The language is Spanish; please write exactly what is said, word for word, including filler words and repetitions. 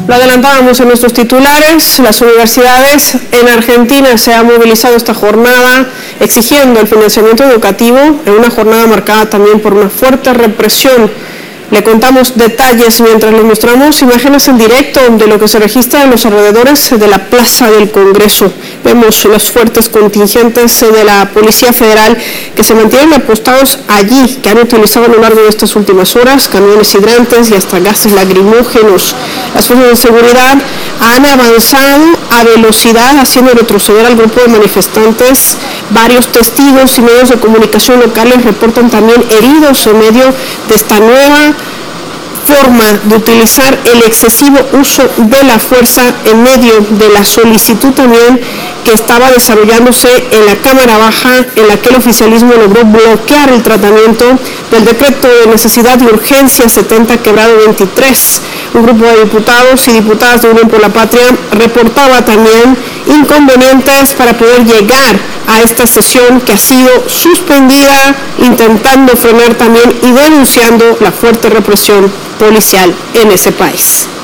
Lo adelantábamos en nuestros titulares, las universidades en Argentina se han movilizado esta jornada exigiendo el financiamiento educativo en una jornada marcada también por una fuerte represión. Le contamos detalles mientras les mostramos imágenes en directo de lo que se registra en los alrededores de la Plaza del Congreso. Vemos los fuertes contingentes de la Policía Federal que se mantienen apostados allí, que han utilizado a lo largo de estas últimas horas camiones hidrantes y hasta gases lacrimógenos. Las fuerzas de seguridad han avanzado a velocidad, haciendo retroceder al grupo de manifestantes. Varios testigos y medios de comunicación locales reportan también heridos en medio de esta nueva forma de utilizar el excesivo uso de la fuerza en medio de la solicitud también que estaba desarrollándose en la Cámara Baja, en la que el oficialismo logró bloquear el tratamiento del decreto de necesidad y urgencia setenta quebrado veintitrés. Un grupo de diputados y diputadas de Unión por la Patria reportaba también inconvenientes para poder llegar a esta sesión que ha sido suspendida, intentando frenar también y denunciando la fuerte represión policial en ese país.